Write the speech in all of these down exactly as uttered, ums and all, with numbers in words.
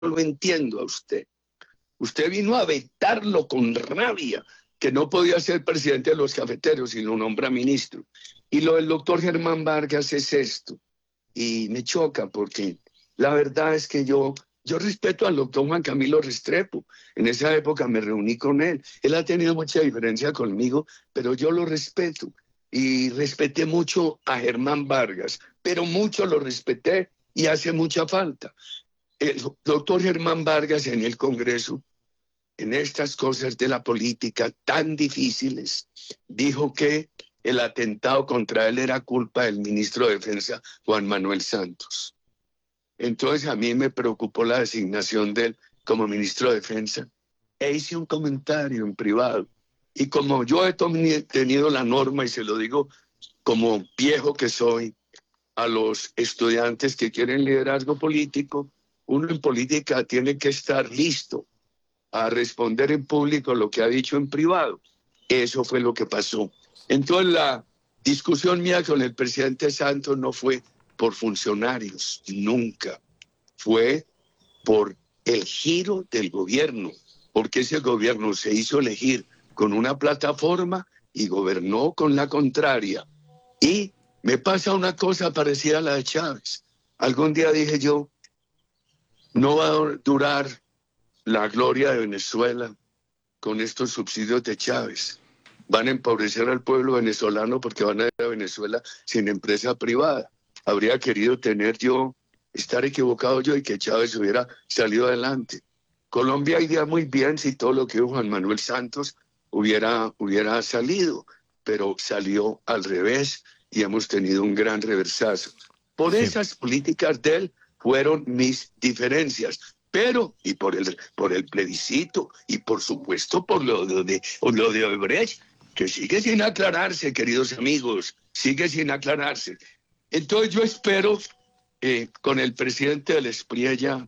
lo entiendo a usted. Usted vino a vetarlo con rabia, que no podía ser presidente de los cafeteros y lo nombra ministro. Y lo del doctor Germán Vargas es esto. Y me choca porque la verdad es que yo, yo respeto al doctor Juan Camilo Restrepo. En esa época me reuní con él. Él ha tenido mucha diferencia conmigo, pero yo lo respeto. Y respeté mucho a Germán Vargas, pero mucho lo respeté y hace mucha falta. El doctor Germán Vargas en el Congreso, en estas cosas de la política tan difíciles, dijo que el atentado contra él era culpa del ministro de Defensa, Juan Manuel Santos. Entonces a mí me preocupó la designación de él como ministro de Defensa e hice un comentario en privado. Y como yo he tenido la norma, y se lo digo como viejo que soy, a los estudiantes que quieren liderazgo político, uno en política tiene que estar listo a responder en público lo que ha dicho en privado. Eso fue lo que pasó. Entonces la discusión mía con el presidente Santos no fue por funcionarios, nunca. Fue por el giro del gobierno, porque ese gobierno se hizo elegir con una plataforma y gobernó con la contraria. Y me pasa una cosa parecida a la de Chávez. Algún día dije yo, no va a durar la gloria de Venezuela con estos subsidios de Chávez. Van a empobrecer al pueblo venezolano porque van a ir a Venezuela sin empresa privada. Habría querido tener yo, estar equivocado yo y que Chávez hubiera salido adelante. Colombia iría muy bien si todo lo que dijo Juan Manuel Santos hubiera, hubiera salido, pero salió al revés y hemos tenido un gran reversazo. Por sí. Esas políticas de él fueron mis diferencias. Pero, y por el, por el plebiscito, y por supuesto por lo de, por lo de Odebrecht, que sigue sin aclararse, queridos amigos, sigue sin aclararse. Entonces yo espero, eh, con el presidente del Espriella,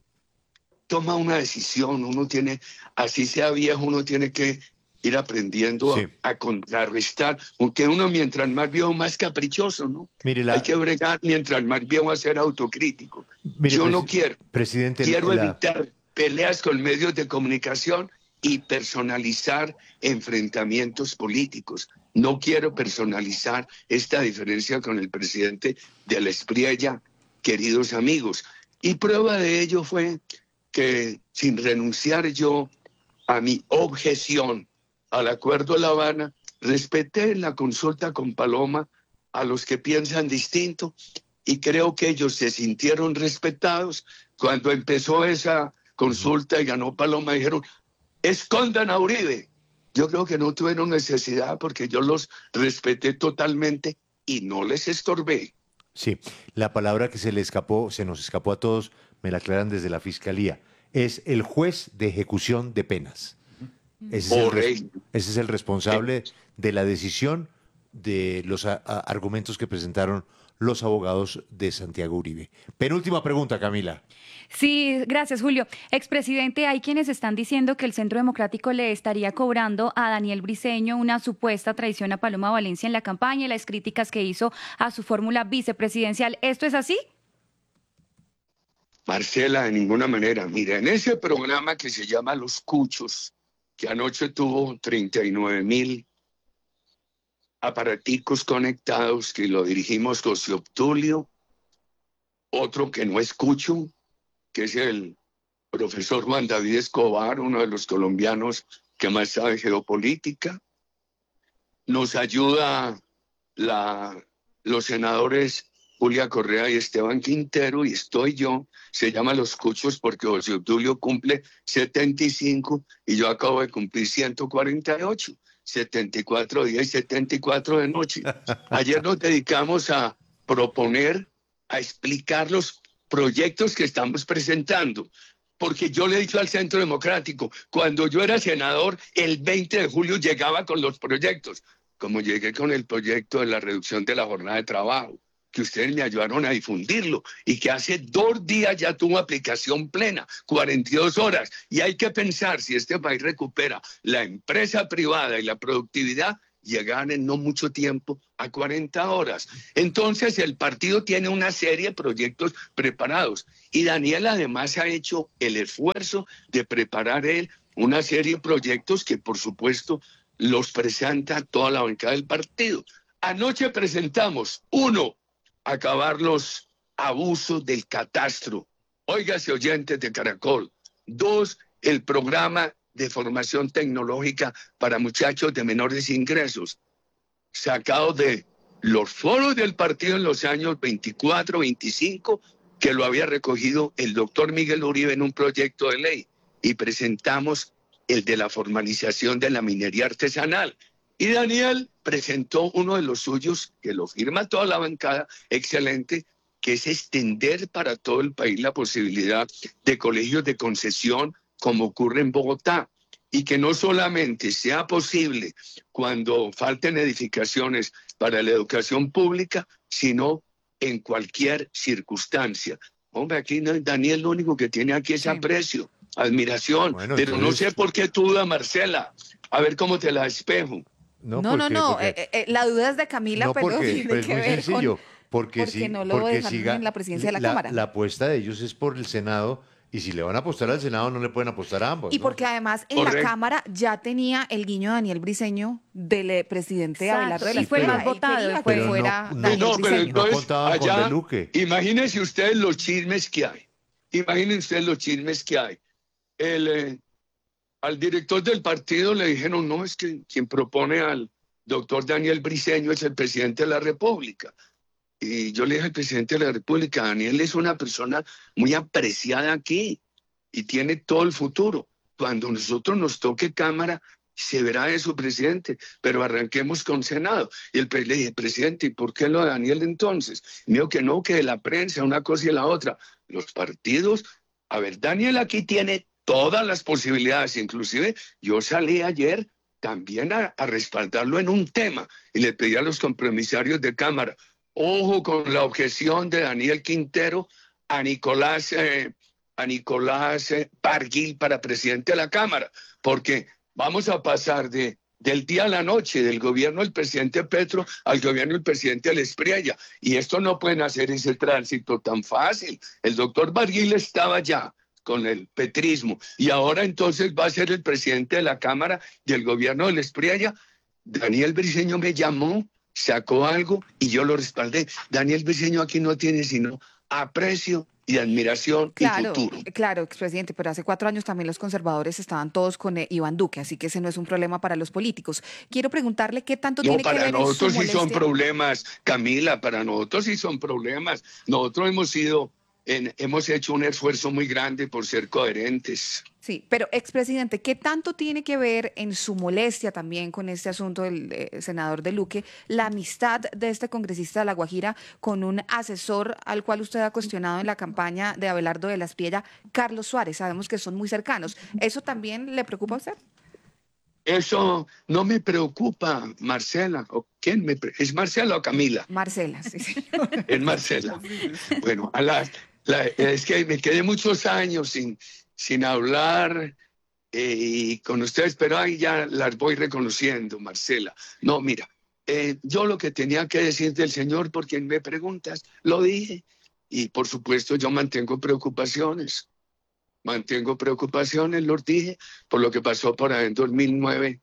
toma una decisión, uno tiene, así sea viejo, uno tiene que ir aprendiendo sí. a, a contrarrestar, aunque uno mientras más viejo, más caprichoso, ¿no? Mire, la... Hay que bregar mientras más viejo a ser autocrítico. Mire, Yo no quiero, presidente, quiero la... evitar peleas con medios de comunicación y personalizar enfrentamientos políticos. No quiero personalizar esta diferencia con el presidente del Espriella, queridos amigos. Y prueba de ello fue que sin renunciar yo a mi objeción al Acuerdo de La Habana, respeté en la consulta con Paloma a los que piensan distinto y creo que ellos se sintieron respetados. Cuando empezó esa consulta y ganó Paloma, dijeron, escondan a Uribe. Yo creo que no tuvieron necesidad porque yo los respeté totalmente y no les estorbé. Sí, la palabra que se le escapó, se nos escapó a todos, me la aclaran desde la Fiscalía, es el juez de ejecución de penas. Ese es, el, ese es el responsable de la decisión de los a, a, argumentos que presentaron los abogados de Santiago Uribe. Penúltima pregunta, Camila. Sí, gracias, Julio. Expresidente, hay quienes están diciendo que el Centro Democrático le estaría cobrando a Daniel Briceño una supuesta traición a Paloma Valencia en la campaña y las críticas que hizo a su fórmula vicepresidencial. ¿Esto es así? Marcela, de ninguna manera. Mira, en ese programa que se llama Los Cuchos, que anoche tuvo treinta y nueve mil aparaticos conectados, que lo dirigimos José Obdulio, otro que no es Cucho, que es el profesor Juan David Escobar, uno de los colombianos que más sabe geopolítica. Nos ayuda la, los senadores Julia Correa y Esteban Quintero, y estoy yo. Se llama Los Cuchos porque José Obdulio cumple setenta y cinco y yo acabo de cumplir ciento cuarenta y ocho, setenta y cuatro días y setenta y cuatro de noche. Ayer nos dedicamos a proponer, a explicar los proyectos que estamos presentando, porque yo le he dicho al Centro Democrático, cuando yo era senador, el veinte de julio llegaba con los proyectos, como llegué con el proyecto de la reducción de la jornada de trabajo, que ustedes me ayudaron a difundirlo y que hace dos días ya tuvo aplicación plena, cuarenta y dos horas. Y hay que pensar, si este país recupera la empresa privada y la productividad, llegar en no mucho tiempo a cuarenta horas. Entonces el partido tiene una serie de proyectos preparados y Daniel además ha hecho el esfuerzo de preparar él una serie de proyectos que por supuesto los presenta toda la bancada del partido. Anoche presentamos, uno, acabar los abusos del catastro. Óigase, oyentes de Caracol. Dos, el programa de formación tecnológica para muchachos de menores ingresos, sacado de los foros del partido en los años veinticuatro, veinticinco, que lo había recogido el doctor Miguel Uribe en un proyecto de ley, y presentamos el de la formalización de la minería artesanal. Y Daniel presentó uno de los suyos, que lo firma toda la bancada, excelente, que es extender para todo el país la posibilidad de colegios de concesión, como ocurre en Bogotá, y que no solamente sea posible cuando falten edificaciones para la educación pública, sino en cualquier circunstancia. Hombre, aquí no, Daniel lo único que tiene aquí es sí. aprecio, admiración, bueno, pero entonces... no sé por qué tú dudas, Marcela. A ver cómo te la despejo. No, no, porque, no, porque... Eh, eh, la duda es de Camila, no, pero porque, tiene pero es que muy ver sencillo, con... Porque, porque si, no lo porque dejan siga, en la presidencia de la, la Cámara. La apuesta de ellos es por el Senado, y si le van a apostar al Senado, no le pueden apostar a ambos. Y ¿no? porque además en Correcto. la Cámara ya tenía el guiño de Daniel Briceño del presidente Exacto. Abelardo de la sí, fue el Espriella. más votado. Él Fue que fuera no, Daniel no, pero Briceño. entonces, no contaban allá, con De Luque. Imagínense ustedes los chismes que hay. Imagínense ustedes los chismes que hay. El, eh, al director del partido le dijeron, no, es que quien propone al doctor Daniel Briceño es el presidente de la República. Y yo le dije al presidente de la República, Daniel es una persona muy apreciada aquí y tiene todo el futuro. Cuando nosotros nos toque Cámara, se verá de su presidente, pero arranquemos con Senado. Y el le dije, presidente, ¿y por qué lo de Daniel entonces? Me dijo que no, que de la prensa, una cosa y la otra. Los partidos, a ver, Daniel aquí tiene todas las posibilidades, inclusive yo salí ayer también a, a respaldarlo en un tema y le pedí a los compromisarios de Cámara, ojo con la objeción de Daniel Quintero a Nicolás, eh, a Nicolás eh, Barguil para presidente de la Cámara, porque vamos a pasar de, del día a la noche del gobierno del presidente Petro al gobierno del presidente Espriella, y esto no pueden hacer ese tránsito tan fácil. El doctor Barguil estaba ya con el petrismo, y ahora entonces va a ser el presidente de la Cámara y el gobierno del Espriella. Daniel Briceño me llamó, sacó algo y yo lo respaldé. Daniel Briceño aquí no tiene sino aprecio y admiración claro, y futuro. Claro, expresidente, pero hace cuatro años también los conservadores estaban todos con eh, Iván Duque, así que ese no es un problema para los políticos. Quiero preguntarle qué tanto no, tiene que ver en su para nosotros sí son molestia? problemas, Camila, para nosotros sí son problemas. Nosotros hemos sido, en, hemos hecho un esfuerzo muy grande por ser coherentes. Sí, pero expresidente, ¿qué tanto tiene que ver en su molestia también con este asunto del eh, senador de Luque la amistad de este congresista de La Guajira con un asesor al cual usted ha cuestionado en la campaña de Abelardo de la Espriella, Carlos Suárez? Sabemos que son muy cercanos. ¿Eso también le preocupa a usted? Eso no me preocupa, Marcela. ¿O quién me pre- ¿Es Marcela o Camila? Marcela, sí, señor. Es Marcela. Bueno, a la, la, es que me quedé muchos años sin... sin hablar eh, y con ustedes, pero ahí ya las voy reconociendo, Marcela. No, mira, eh, yo lo que tenía que decir del Señor, por quien me preguntas, lo dije. Y por supuesto yo mantengo preocupaciones, mantengo preocupaciones, los dije, por lo que pasó por ahí en dos mil nueve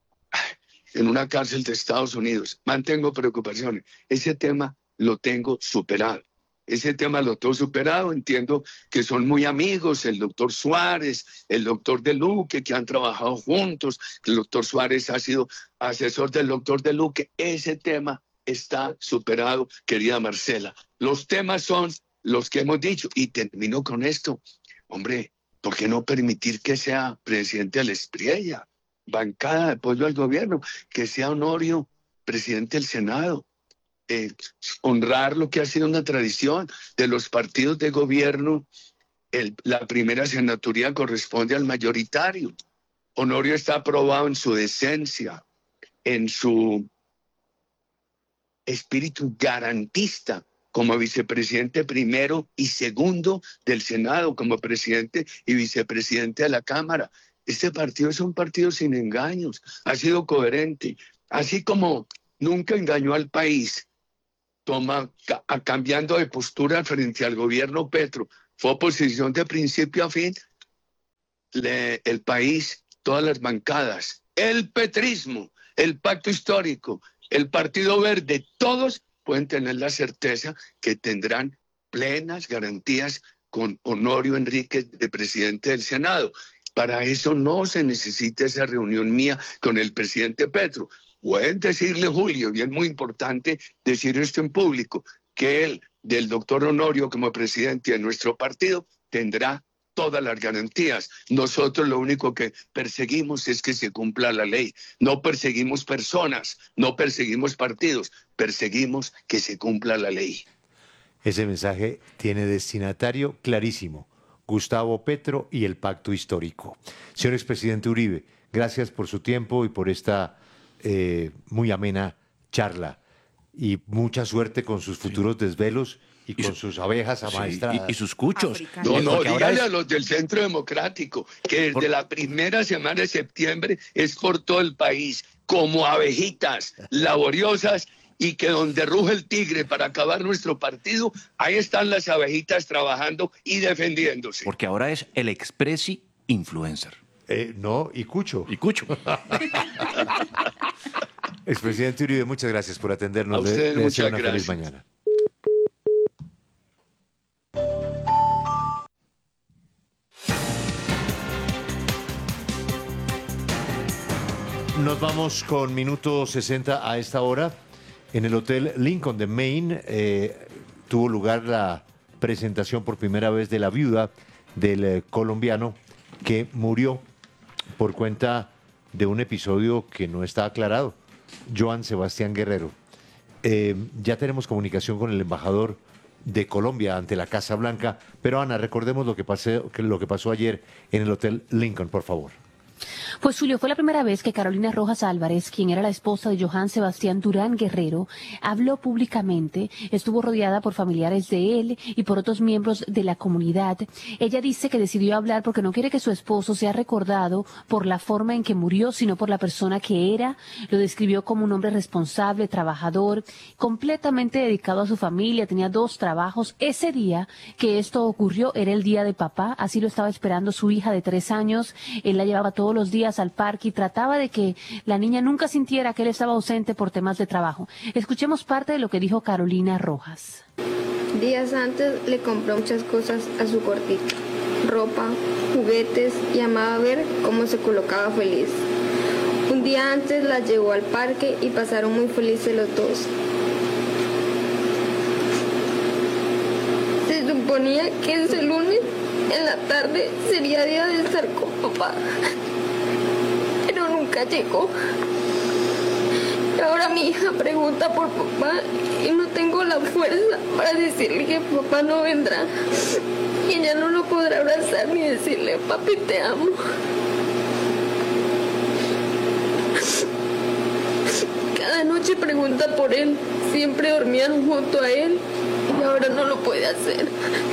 en una cárcel de Estados Unidos. Mantengo preocupaciones. Ese tema lo tengo superado. Ese tema lo tengo superado, entiendo que son muy amigos, el doctor Suárez, el doctor De Luque, que han trabajado juntos, el doctor Suárez ha sido asesor del doctor De Luque. Ese tema está superado, querida Marcela. Los temas son los que hemos dicho, y termino con esto. Hombre, ¿por qué no permitir que sea presidente de la Espriella, bancada de apoyo al gobierno, que sea Honorio presidente del Senado? Eh, honrar lo que ha sido una tradición de los partidos de gobierno. El, la primera senaturía corresponde al mayoritario. Honorio está aprobado en su decencia, en su espíritu garantista como vicepresidente primero y segundo del Senado, como presidente y vicepresidente de la Cámara. Este partido es un partido sin engaños, ha sido coherente. así como nunca engañó al país, toma, a, cambiando de postura frente al gobierno Petro, fue oposición de principio a fin, le, el país, todas las bancadas, el petrismo, el pacto histórico, el Partido Verde, todos pueden tener la certeza que tendrán plenas garantías con Honorio Enríquez de presidente del Senado. Para eso no se necesita esa reunión mía con el presidente Petro. Pueden decirle, Julio, y es muy importante decir esto en público, que él, del doctor Honorio como presidente de nuestro partido, tendrá todas las garantías. Nosotros lo único que perseguimos es que se cumpla la ley. No perseguimos personas, no perseguimos partidos, perseguimos que se cumpla la ley. Ese mensaje tiene destinatario clarísimo: Gustavo Petro y el pacto histórico. Señor expresidente Uribe, gracias por su tiempo y por esta eh, muy amena charla. Y mucha suerte con sus futuros sí. desvelos y, y con su, sus abejas amaestradas. Sí, y, y sus cuchos. No, no, dígale es... a los del Centro Democrático que desde por... la primera semana de septiembre es por todo el país, como abejitas laboriosas, y que donde ruge el tigre para acabar nuestro partido, ahí están las abejitas trabajando y defendiéndose. Porque ahora es el expresi influencer. Eh, no, y Cucho. Y Cucho. Expresidente Uribe, muchas gracias por atendernos. A ustedes, le, le muchas una gracias. Feliz mañana. Nos vamos con minuto sesenta a esta hora. En el Hotel Lincoln de Maine eh, tuvo lugar la presentación por primera vez de la viuda del eh, colombiano que murió por cuenta de un episodio que no está aclarado, Joan Sebastián Guerrero. Eh, ya tenemos comunicación con el embajador de Colombia ante la Casa Blanca, pero Ana, recordemos lo que, pasé, lo que pasó ayer en el Hotel Lincoln, por favor. Pues Julio, fue la primera vez que Carolina Rojas Álvarez, quien era la esposa de Joan Sebastián Durán Guerrero, habló públicamente. Estuvo rodeada por familiares de él y por otros miembros de la comunidad. Ella dice que decidió hablar porque no quiere que su esposo sea recordado por la forma en que murió, sino por la persona que era. Lo describió como un hombre responsable, trabajador, completamente dedicado a su familia, tenía dos trabajos. Ese día que esto ocurrió era el día de papá, así lo estaba esperando su hija de tres años. Él la llevaba todos los días al parque y trataba de que la niña nunca sintiera que él estaba ausente por temas de trabajo. Escuchemos parte de lo que dijo Carolina Rojas. Días antes le compró muchas cosas a su gordita, ropa, juguetes, y amaba ver cómo se colocaba feliz. Un día antes la llevó al parque y pasaron muy felices los dos. Se suponía que ese lunes en la tarde sería día de estar con papá, pero nunca llegó. Y ahora mi hija pregunta por papá y no tengo la fuerza para decirle que papá no vendrá. Y ella no lo podrá abrazar ni decirle, papi, te amo. Cada noche pregunta por él. Siempre dormían junto a él y ahora no lo puede hacer.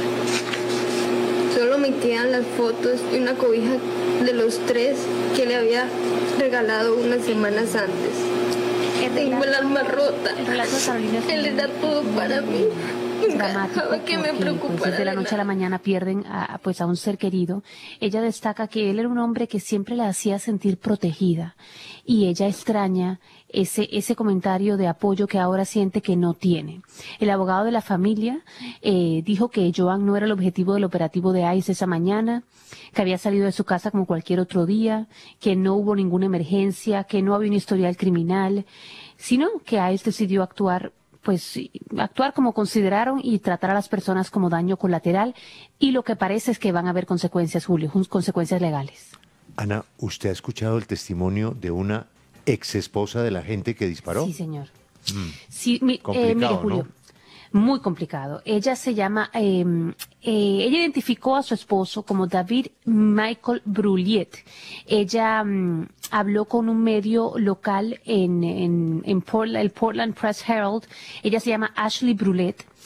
Solo me quedan las fotos y una cobija de los tres que le había regalado unas semanas antes. Tengo el alma rota. Él era todo para mí. Dramático que me preocupara. Pues, desde la noche a la mañana pierden a, pues, a un ser querido. Ella destaca que él era un hombre que siempre la hacía sentir protegida y ella extraña ese ese comentario de apoyo que ahora siente que no tiene. El abogado de la familia eh, dijo que Joan no era el objetivo del operativo de ICE esa mañana, que había salido de su casa como cualquier otro día, que no hubo ninguna emergencia, que no había un historial criminal, sino que ICE decidió actuar pues actuar como consideraron y tratar a las personas como daño colateral, y lo que parece es que van a haber consecuencias, Julio, consecuencias legales. Ana, ¿usted ha escuchado el testimonio de una ex esposa de la gente que disparó? Sí, señor. Mm. Sí, mi, eh, mire, Julio, ¿no? Muy complicado. Ella se llama, eh, eh, ella identificó a su esposo como David Michael Brulliet. Ella mm, habló con un medio local en, en, en Portland, el Portland Press Herald. Ella se llama Ashley Brulliet.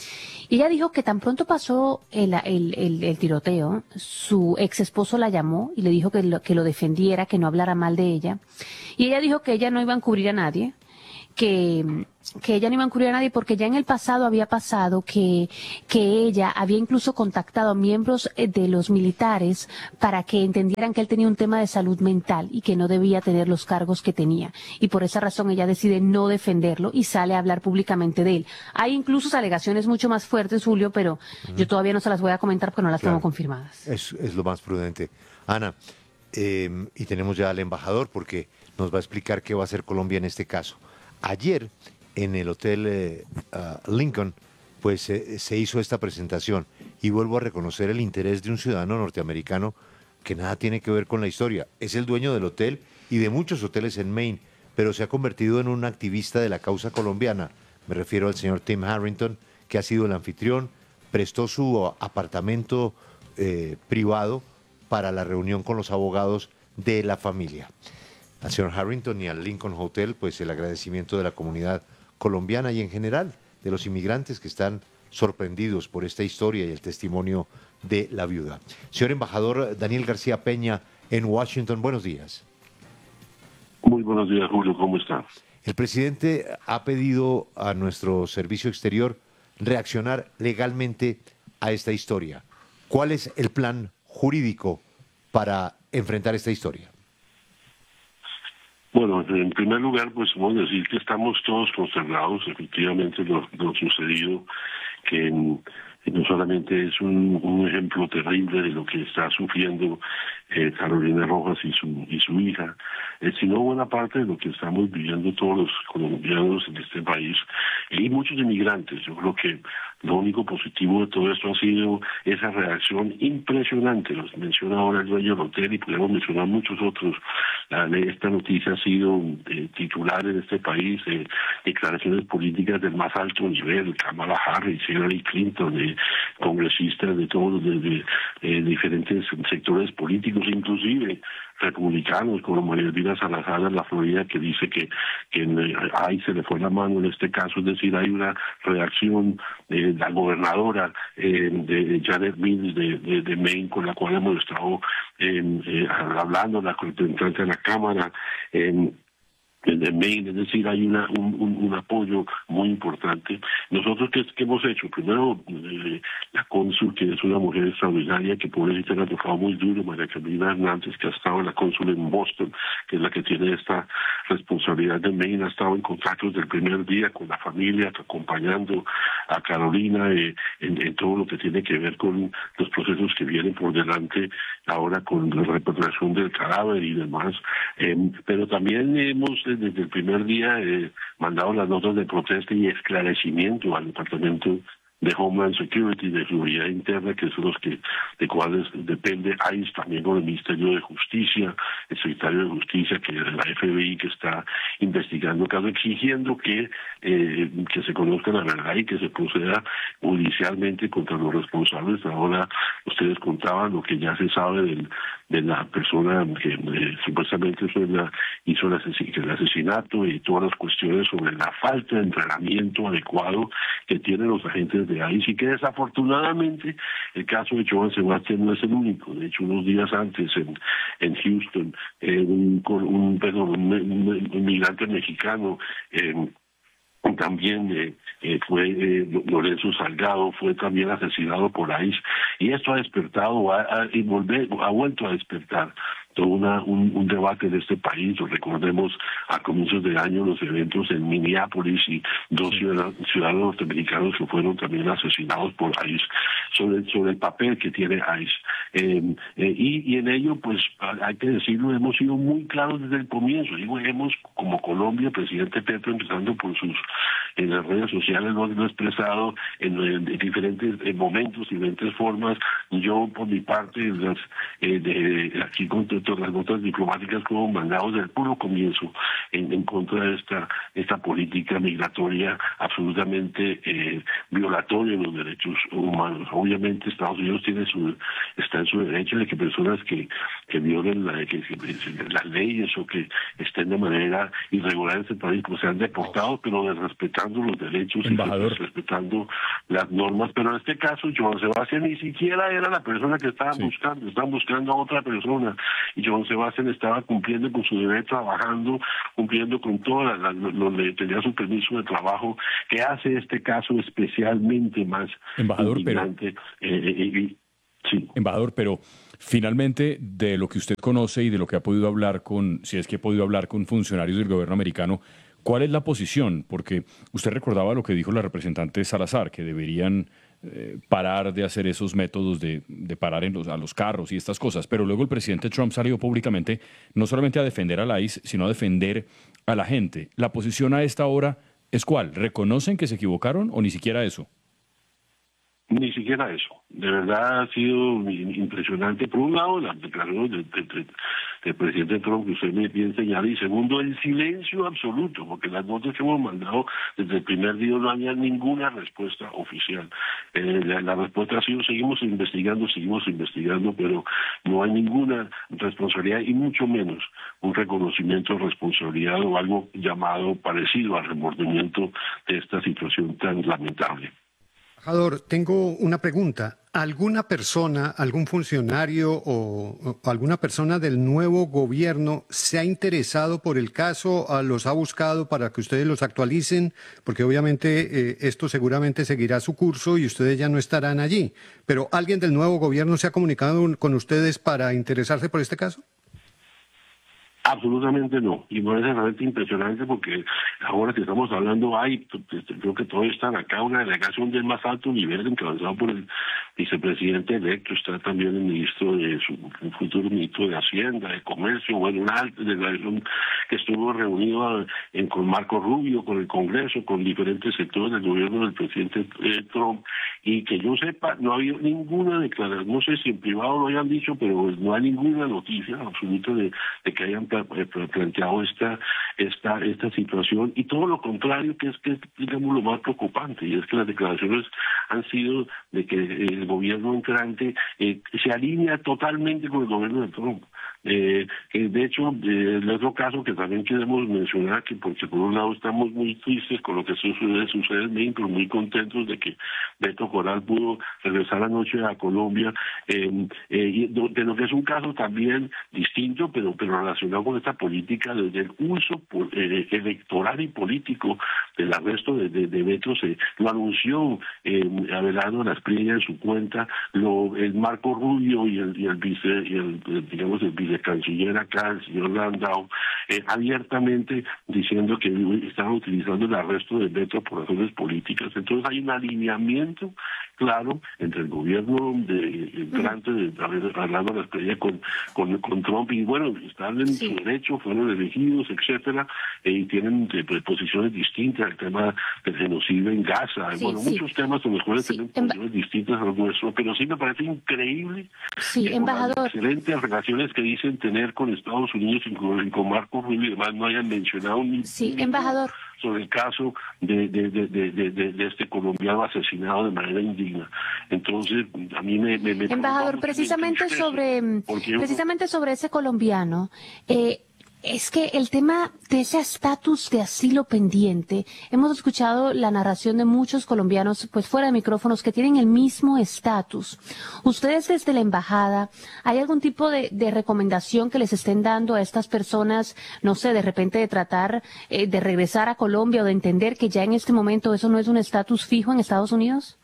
Y ella dijo que tan pronto pasó el, el, el, el tiroteo, su ex esposo la llamó y le dijo que lo, que lo defendiera, que no hablara mal de ella. Y ella dijo que ella no iba a encubrir a nadie, que, que ella no iba a encubrir a nadie porque ya en el pasado había pasado que, que ella había incluso contactado a miembros de los militares para que entendieran que él tenía un tema de salud mental y que no debía tener los cargos que tenía. Y por esa razón ella decide no defenderlo y sale a hablar públicamente de él. Hay incluso alegaciones mucho más fuertes, Julio, pero uh-huh. yo todavía no se las voy a comentar porque no las claro. tengo confirmadas. Es, es lo más prudente. Ana, eh, y tenemos ya al embajador porque nos va a explicar qué va a hacer Colombia en este caso. Ayer, en el Hotel eh, uh, Lincoln, pues eh, se hizo esta presentación y vuelvo a reconocer el interés de un ciudadano norteamericano que nada tiene que ver con la historia. Es el dueño del hotel y de muchos hoteles en Maine, pero se ha convertido en un activista de la causa colombiana. Me refiero al señor Tim Harrington, que ha sido el anfitrión, prestó su apartamento eh, privado para la reunión con los abogados de la familia. Al señor Harrington y al Lincoln Hotel, pues el agradecimiento de la comunidad colombiana y en general de los inmigrantes que están sorprendidos por esta historia y el testimonio de la viuda. Señor embajador Daniel García Peña, en Washington, buenos días. Muy buenos días, Julio, ¿cómo está? El presidente ha pedido a nuestro servicio exterior reaccionar legalmente a esta historia. ¿Cuál es el plan jurídico para enfrentar esta historia? Bueno, en primer lugar, pues vamos a decir que estamos todos consternados, efectivamente, lo, lo sucedido, que no solamente es un, un ejemplo terrible de lo que está sufriendo eh, Carolina Rojas y su y su hija, eh, sino buena parte de lo que estamos viviendo todos los colombianos en este país y muchos inmigrantes. Yo creo que lo único positivo de todo esto ha sido esa reacción impresionante. Los menciona ahora el dueño del hotel y podemos mencionar muchos otros. La, esta noticia ha sido eh, titular en este país, eh, declaraciones políticas del más alto nivel, Kamala Harris, Hillary Clinton, eh, congresistas de todos, de, de eh, diferentes sectores políticos, inclusive republicanos como María Elvira Salazar de la Florida, que dice que, que ahí se le fue la mano en este caso, es decir, hay una reacción de la gobernadora eh, de Janet Mills de, de, de Maine, con la cual hemos estado eh, eh, hablando, la representante de la Cámara, eh, de Maine, es decir, hay una, un, un, un apoyo muy importante. Nosotros, ¿qué, qué hemos hecho? Primero, eh, la cónsul, que es una mujer extraordinaria, que pobrecita le ha tocado muy duro, María Camila Hernández, que ha estado en la cónsul en Boston, que es la que tiene esta responsabilidad de Maine, ha estado en contacto desde el primer día con la familia, acompañando a Carolina eh, en, en todo lo que tiene que ver con los procesos que vienen por delante, ahora con la repatriación del cadáver y demás. Eh, pero también hemos desde el primer día eh, mandado las notas de protesta y esclarecimiento al Departamento de Homeland Security, de Seguridad Interna, que son los que de cuales depende I C E, también con el Ministerio de Justicia, el Secretario de Justicia, que es la F B I, que está investigando el caso, exigiendo que eh, que se conozca la verdad y que se proceda judicialmente contra los responsables. Ahora ustedes contaban lo que ya se sabe del, de la persona que eh, supuestamente hizo, la, hizo el, asesin el asesinato y todas las cuestiones sobre la falta de entrenamiento adecuado que tienen los agentes de I C E, y que desafortunadamente el caso de Joan Sebastián no es el único. De hecho, unos días antes en, en Houston, eh, un, un, perdón, un, un, un migrante mexicano eh, también eh, eh, fue eh, Lorenzo Salgado, fue también asesinado por I C E, y esto ha despertado, ha, ha, y volver, ha vuelto a despertar todo una, un, un debate de este país. Recordemos a comienzos de año los eventos en Minneapolis y dos sí. ciudadanos, ciudadanos norteamericanos que fueron también asesinados por I C E, sobre, sobre el papel que tiene I C E. Eh, eh, y, y en ello, pues hay que decirlo, hemos sido muy claros desde el comienzo. Digo, hemos, como Colombia, el presidente Petro, empezando por sus, en las redes sociales, lo ha expresado en, en, en diferentes en momentos, diferentes formas. Yo, por mi parte, las, eh, de, aquí con las notas diplomáticas como mandados desde el puro comienzo en, en contra de esta esta política migratoria absolutamente eh, violatoria de los derechos humanos. Obviamente Estados Unidos tiene su está en su derecho de que personas que, que que violen la, que, que, las leyes o que estén de manera irregular en este país, pues sean deportados, pero respetando los derechos Embajador. y respetando las normas. Pero en este caso, Joan Sebastián ni siquiera era la persona que estaban Sí. buscando, estaban buscando a otra persona, y Joan Sebastián estaba cumpliendo con su deber, trabajando, cumpliendo con todas las, donde tenía su permiso de trabajo, que hace este caso especialmente más Embajador, indignante. pero... Eh, eh, eh, sí. Embajador, pero finalmente, de lo que usted conoce y de lo que ha podido hablar con, si es que ha podido hablar con funcionarios del gobierno americano, ¿cuál es la posición? Porque usted recordaba lo que dijo la representante Salazar, que deberían eh, parar de hacer esos métodos de, de parar en los, a los carros y estas cosas, pero luego el presidente Trump salió públicamente no solamente a defender a la I C E, sino a defender a la gente. ¿La posición a esta hora es cuál? ¿Reconocen que se equivocaron o ni siquiera eso? Ni siquiera eso. De verdad ha sido impresionante. Por un lado, las declaraciones del, del, del presidente Trump, que usted me bien señala, y segundo, el silencio absoluto, porque las notas que hemos mandado desde el primer día no había ninguna respuesta oficial. Eh, la, la respuesta ha sido, seguimos investigando, seguimos investigando, pero no hay ninguna responsabilidad y mucho menos un reconocimiento de responsabilidad o algo llamado parecido al remordimiento de esta situación tan lamentable. Embajador, tengo una pregunta. ¿Alguna persona, algún funcionario o, o alguna persona del nuevo gobierno se ha interesado por el caso, los ha buscado para que ustedes los actualicen? Porque obviamente eh, esto seguramente seguirá su curso y ustedes ya no estarán allí. Pero ¿alguien del nuevo gobierno se ha comunicado con ustedes para interesarse por este caso? Absolutamente no, y me parece realmente impresionante porque ahora que estamos hablando hay, creo que todos están acá, una delegación del más alto nivel encabezado por el vicepresidente electo, está también el ministro de su el futuro ministro de Hacienda, de Comercio, bueno, una alta delegación que estuvo reunido en, con Marco Rubio, con el Congreso, con diferentes sectores del gobierno del presidente eh, Trump, y que yo sepa, no ha habido ninguna declaración, no sé si en privado lo hayan dicho, pero no hay ninguna noticia absoluta de, de que hayan planteado esta esta esta situación, y todo lo contrario, que es que es, digamos, lo más preocupante, y es que las declaraciones han sido de que el gobierno entrante eh, se alinea totalmente con el gobierno de Trump. Eh, que de hecho, eh, el otro caso que también queremos mencionar, que porque por un lado estamos muy tristes con lo que sucede, sucede en México, pero muy contentos de que Beto Coral pudo regresar anoche a Colombia, eh, eh, de lo que es un caso también distinto, pero pero relacionado con esta política desde el uso eh, electoral y político del arresto de, de, de Beto. Se lo anunció eh, Abelardo Lasprilla en su cuenta, lo, el Marco Rubio y el, y el vice, y el, el, digamos, el vice canciller acá, el señor Landau, eh, abiertamente diciendo que estaban utilizando el arresto de Beto por razones políticas. Entonces hay un alineamiento claro entre el gobierno de entrante de Abelardo Lasprilla con, con, con Trump, y bueno, están en sí. su derecho, fueron elegidos, etcétera, eh, y tienen eh, posiciones distintas, el tema del genocidio en Gaza, sí, bueno, sí. muchos temas en los cuales sí. tienen posiciones Emba... distintas a los nuestros, pero sí me parece increíble sí, que embajador. con las excelentes relaciones que dicen tener con Estados Unidos y con, con Marco Rubio y demás no hayan mencionado ni sí, embajador. sobre el caso de, de, de, de, de, de este colombiano asesinado de manera indigna. Entonces, a mí me... me, me embajador, precisamente sobre, precisamente sobre ese colombiano, eh, es que el tema de ese estatus de asilo pendiente, hemos escuchado la narración de muchos colombianos, pues fuera de micrófonos, que tienen el mismo estatus. Ustedes desde la embajada, ¿hay algún tipo de, de recomendación que les estén dando a estas personas, no sé, de repente de tratar eh, de regresar a Colombia o de entender que ya en este momento eso no es un estatus fijo en Estados Unidos?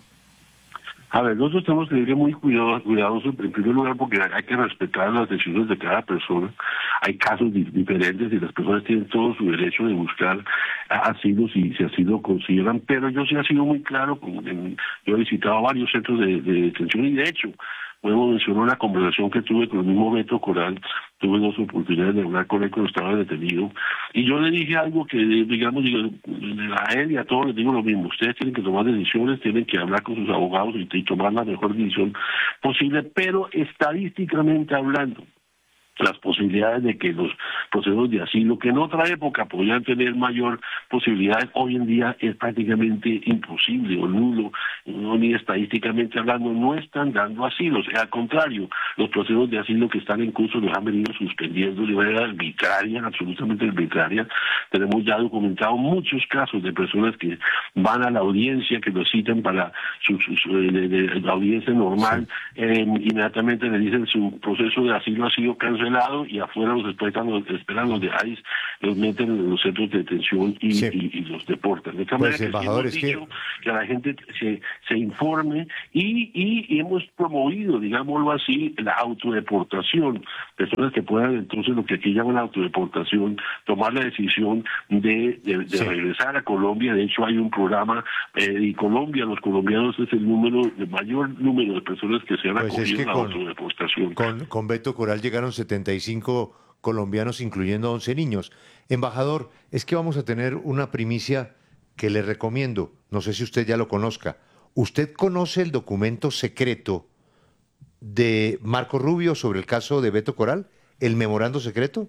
A ver, nosotros tenemos que ser muy cuidadosos, cuidadosos, en primer lugar, porque hay que respetar las decisiones de cada persona. Hay casos diferentes y las personas tienen todo su derecho de buscar asilo si, si así lo consideran, pero yo sí he sido muy claro, en, yo he visitado varios centros de, de detención y de hecho, puedo mencionar una conversación que tuve con el mismo Beto Coral, tuve dos oportunidades de hablar con él cuando estaba detenido, y yo le dije algo que, digamos, digo, a él y a todos les digo lo mismo: ustedes tienen que tomar decisiones, tienen que hablar con sus abogados y, y tomar la mejor decisión posible, pero estadísticamente hablando, las posibilidades de que los procesos de asilo, que en otra época podían tener mayor posibilidades, hoy en día es prácticamente imposible o nulo, no, ni estadísticamente hablando, no están dando asilos. Al contrario, los procesos de asilo que están en curso los han venido suspendiendo de manera arbitraria, absolutamente arbitraria. Tenemos ya documentado muchos casos de personas que van a la audiencia, que los citan para su, su, su de, de, la audiencia normal, sí. eh, inmediatamente le dicen su proceso de asilo ha sido cancelado, y afuera los esperan los, esperan los de ICE, los meten en los centros de detención y, sí. y, y los deportan. De esta pues manera que hemos dicho que... que la gente se, se informe y, y, y hemos promovido, digámoslo así, la autodeportación. Personas que puedan entonces, lo que aquí llaman la autodeportación, tomar la decisión de, de, de sí. regresar a Colombia. De hecho, hay un programa eh, y Colombia, los colombianos es el número, el mayor número de personas que se han pues acogido es que a la con, autodeportación. Con, con Beto Coral llegaron setenta y cinco colombianos, incluyendo once niños. Embajador, es que vamos a tener una primicia que le recomiendo. No sé si usted ya lo conozca. ¿Usted conoce el documento secreto de Marco Rubio sobre el caso de Beto Coral? ¿El memorando secreto?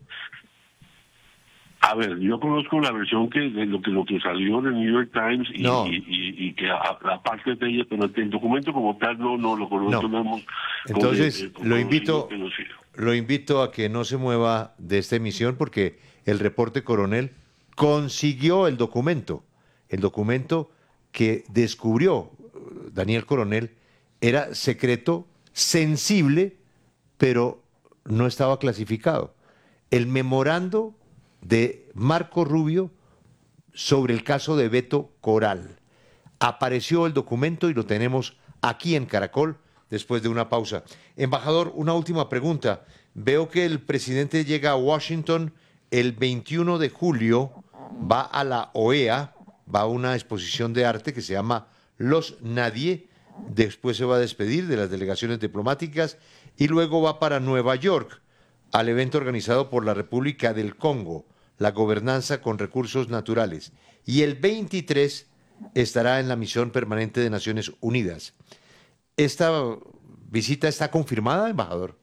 A ver, yo conozco la versión que de lo que lo que salió en el New York Times y, no. y, y, y que aparte de ella, pero el documento como tal no, no lo conozco. No. No hemos, Entonces, con, con, lo invito con, lo invito a que no se mueva de esta emisión porque el reporte coronel consiguió el documento. El documento que descubrió Daniel Coronel era secreto, sensible, pero no estaba clasificado. El memorando de Marco Rubio sobre el caso de Beto Coral. Apareció el documento y lo tenemos aquí en Caracol después de una pausa. Embajador, una última pregunta. Veo que el presidente llega a Washington el veintiuno de julio, va a la O E A, va a una exposición de arte que se llama Los Nadie, después se va a despedir de las delegaciones diplomáticas y luego va para Nueva York al evento organizado por la República del Congo, la gobernanza con recursos naturales. Y el veintitrés estará en la misión permanente de Naciones Unidas. ¿Esta visita está confirmada, embajador?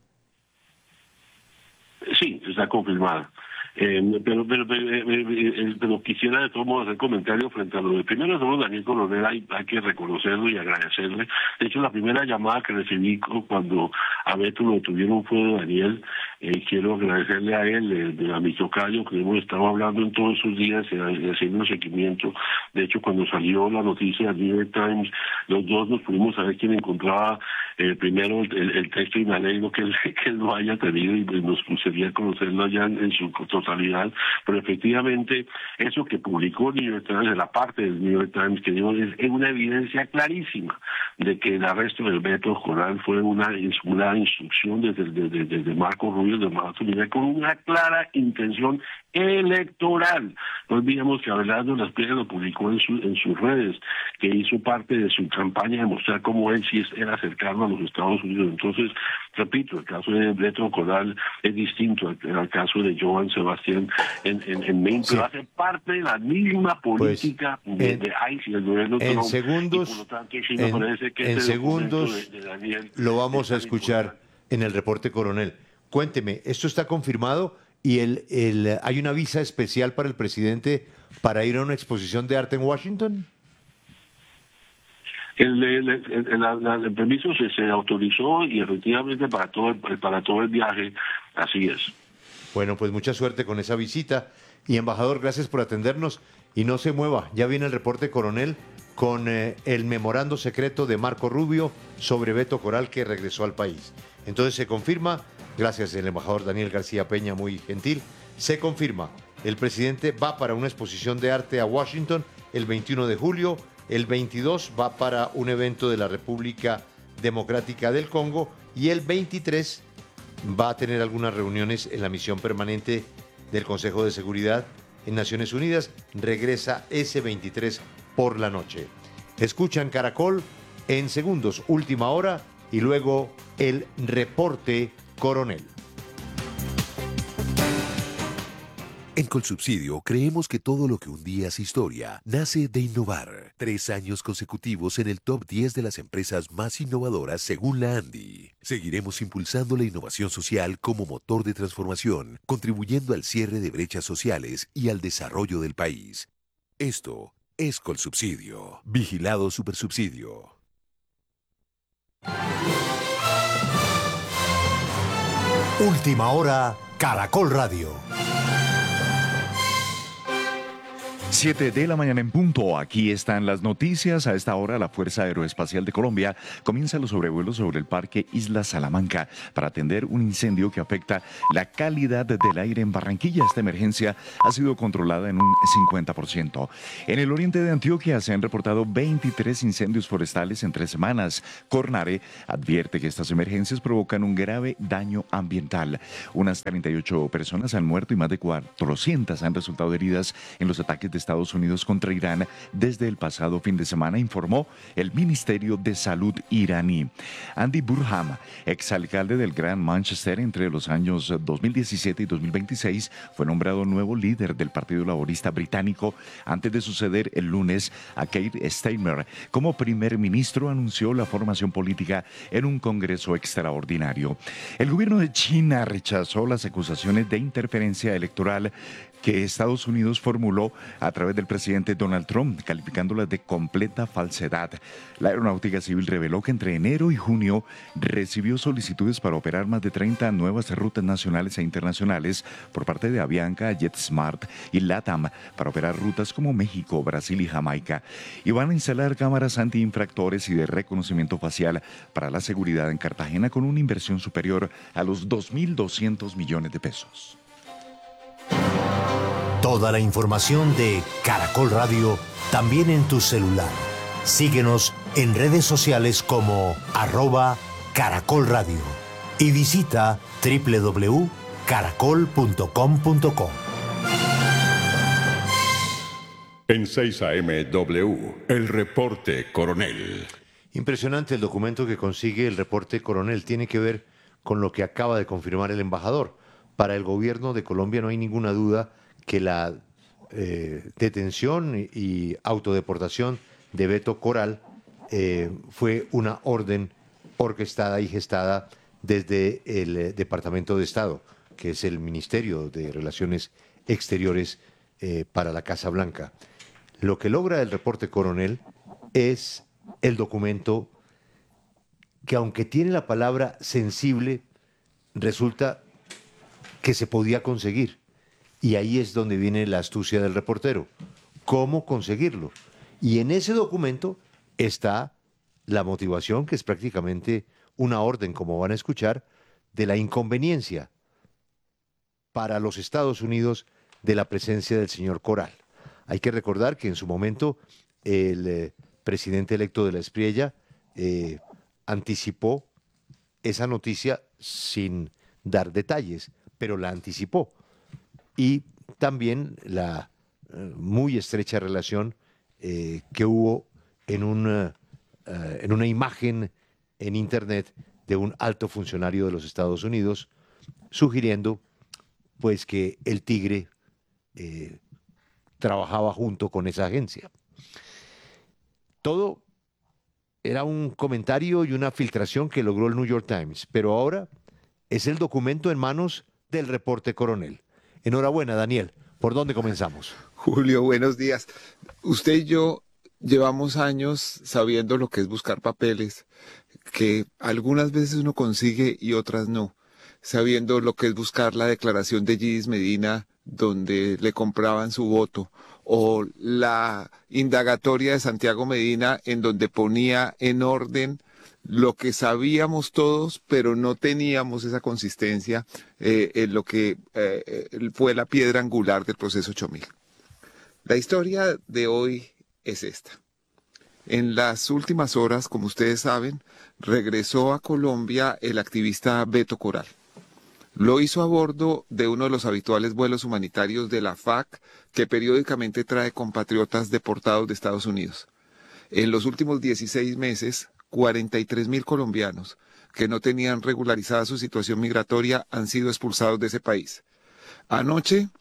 Sí, está confirmada. Eh, pero, pero, pero, pero, pero quisiera de todos modos hacer comentarios frente a lo de primero sobre Daniel Coronel. Hay, hay que reconocerlo y agradecerle. De hecho, la primera llamada que recibí cuando a Beto lo tuvieron fue de Daniel. Eh, quiero agradecerle a él, eh, a mi tocayo, que hemos estado hablando en todos esos días, eh, haciendo un seguimiento. De hecho, cuando salió la noticia del New York Times, los dos nos pudimos saber quién encontraba eh, primero el, el texto y me alegro que él, que él lo haya tenido y pues, nos gustaría conocerlo ya en, en su totalidad. Pero efectivamente, eso que publicó el New York Times, de la parte del New York Times, que digo, es, es una evidencia clarísima de que el arresto del Beto Coral fue una, una instrucción desde, desde, desde Marco Rubio, de Marco Rubio, con una clara intención electoral. No olvidemos que Abelardo Las Piedras lo publicó en, su, en sus redes, que hizo parte de su campaña de mostrar cómo él sí era cercano a los Estados Unidos. Entonces, repito, el caso de Beto Coral es distinto al, al caso de Joan Sebastián en, en, en Maine, sí. Pero hace parte de la misma política pues, de, en, de ICE y el gobierno en Trump. Segundos, y por lo tanto, sí me en, parece que en este segundos de, de Daniel lo vamos a escuchar importante. En el reporte coronel. Cuénteme, ¿esto está confirmado? ¿Y el, el, hay una visa especial para el presidente para ir a una exposición de arte en Washington? El, el, el, el, el permiso se, se autorizó y efectivamente para todo, el, para todo el viaje, así es. Bueno, pues mucha suerte con esa visita. Y embajador, gracias por atendernos. Y no se mueva, ya viene el reporte coronel con eh, el memorando secreto de Marco Rubio sobre Beto Coral que regresó al país. Entonces se confirma, gracias al embajador Daniel García Peña, muy gentil, se confirma, el presidente va para una exposición de arte a Washington el veintiuno de julio, el veintidós va para un evento de la República Democrática del Congo y el veintitrés va a tener algunas reuniones en la misión permanente del Consejo de Seguridad en Naciones Unidas, regresa ese veintitrés por la noche. Escuchan Caracol en segundos, última hora y luego el reporte coronel. En Colsubsidio creemos que todo lo que un día es historia nace de innovar. Tres años consecutivos en el top diez de las empresas más innovadoras según la ANDI. Seguiremos impulsando la innovación social como motor de transformación, contribuyendo al cierre de brechas sociales y al desarrollo del país. Esto es Colsubsidio. Vigilado Supersubsidio. Última hora, Caracol Radio. Siete de la mañana en punto. Aquí están las noticias. A esta hora, la Fuerza Aeroespacial de Colombia comienza los sobrevuelos sobre el Parque Isla Salamanca para atender un incendio que afecta la calidad del aire en Barranquilla. Esta emergencia ha sido controlada en un cincuenta por ciento. En el oriente de Antioquia se han reportado veintitrés incendios forestales en tres semanas. Cornare advierte que estas emergencias provocan un grave daño ambiental. Unas treinta y ocho personas han muerto y más de cuatrocientas han resultado heridas en los ataques de Estados Unidos contra Irán desde el pasado fin de semana, informó el Ministerio de Salud iraní. Andy Burham, exalcalde del Gran Manchester entre los años dos mil diecisiete y dos mil veintiséis, fue nombrado nuevo líder del Partido Laborista Británico antes de suceder el lunes a Keir Starmer. Como primer ministro anunció la formación política en un congreso extraordinario. El gobierno de China rechazó las acusaciones de interferencia electoral que Estados Unidos formuló a través del presidente Donald Trump, calificándolas de completa falsedad. La Aeronáutica Civil reveló que entre enero y junio recibió solicitudes para operar más de treinta nuevas rutas nacionales e internacionales por parte de Avianca, JetSmart y LATAM para operar rutas como México, Brasil y Jamaica. Y van a instalar cámaras antiinfractores y de reconocimiento facial para la seguridad en Cartagena con una inversión superior a los dos mil doscientos millones de pesos. Toda la información de Caracol Radio también en tu celular. Síguenos en redes sociales como arroba Caracol Radio y visita doble u doble u doble u punto caracol punto com punto co. En seis A M W, el reporte Coronel. Impresionante el documento que consigue el reporte Coronel. Tiene que ver con lo que acaba de confirmar el embajador. Para el gobierno de Colombia no hay ninguna duda que la eh, detención y autodeportación de Beto Coral eh, fue una orden orquestada y gestada desde el eh, Departamento de Estado, que es el Ministerio de Relaciones Exteriores eh, para la Casa Blanca. Lo que logra el reporte Coronel es el documento que, aunque tiene la palabra sensible, resulta que se podía conseguir. Y ahí es donde viene la astucia del reportero. ¿Cómo conseguirlo? Y en ese documento está la motivación, que es prácticamente una orden, como van a escuchar, de la inconveniencia para los Estados Unidos de la presencia del señor Coral. Hay que recordar que en su momento el eh, presidente electo de la Espriella eh, anticipó esa noticia sin dar detalles, pero la anticipó. Y también la eh, muy estrecha relación eh, que hubo en una, uh, en una imagen en Internet de un alto funcionario de los Estados Unidos, sugiriendo pues que el Tigre eh, trabajaba junto con esa agencia. Todo era un comentario y una filtración que logró el New York Times, pero ahora es el documento en manos del reporte Coronel. Enhorabuena, Daniel. ¿Por dónde comenzamos? Julio, buenos días. Usted y yo llevamos años sabiendo lo que es buscar papeles, que algunas veces uno consigue y otras no. Sabiendo lo que es buscar la declaración de Gidis Medina, donde le compraban su voto, o la indagatoria de Santiago Medina, en donde ponía en orden lo que sabíamos todos, pero no teníamos esa consistencia eh, en lo que eh, fue la piedra angular del proceso ocho mil. La historia de hoy es esta. En las últimas horas, como ustedes saben, regresó a Colombia el activista Beto Coral. Lo hizo a bordo de uno de los habituales vuelos humanitarios de la F A C, que periódicamente trae compatriotas deportados de Estados Unidos. En los últimos dieciséis meses, cuarenta y tres mil colombianos que no tenían regularizada su situación migratoria han sido expulsados de ese país. Anoche